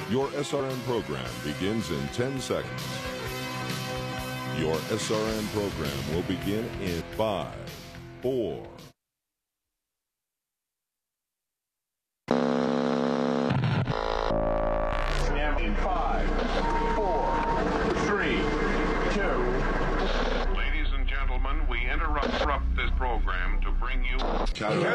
Your SRN program begins in 10 seconds. Your SRN program will begin in 5, 4. In 5, 4, 3, 2. Ladies and gentlemen, we interrupt this program to bring you...